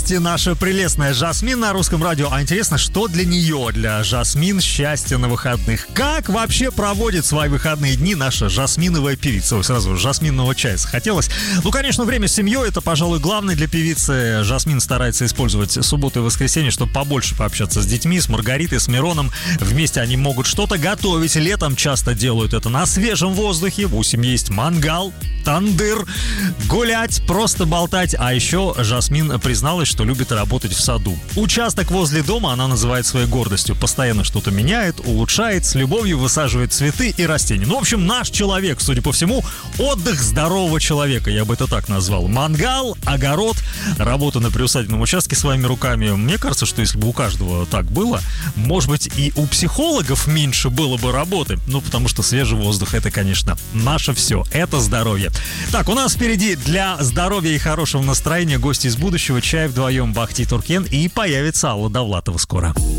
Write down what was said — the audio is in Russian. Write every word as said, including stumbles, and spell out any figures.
Здрасте, наша прелестная Жасмин на Русском радио. А интересно, что для нее, для Жасмин, счастье на выходных? Как вообще проводит свои выходные дни наша жасминовая певица? Ой, сразу жасминного чая захотелось. Ну, конечно, время с семьей — это, пожалуй, главное для певицы. Жасмин старается использовать субботу и воскресенье, чтобы побольше пообщаться с детьми, с Маргаритой, с Мироном. Вместе они могут что-то готовить. Летом часто делают это на свежем воздухе. У семьи есть мангал, тандыр, гулять, просто болтать. А еще Жасмин призналась, что любит работать в саду. Участок возле дома она называет своей гордостью. Постоянно что-то меняет, улучшает, с любовью высаживает цветы и растения. Ну, в общем, наш человек, судя по всему, отдых здорового человека, я бы это так назвал. Мангал, огород, работа на приусадебном участке своими руками. Мне кажется, что если бы у каждого так было, может быть, и у психологов меньше было бы работы. Ну, потому что свежий воздух — это, конечно, наше все. Это здоровье. Так, у нас впереди для здоровья и хорошего настроения гости из будущего. Чай вдвоем, Бахти Туркен, и появится Алла Довлатова скоро.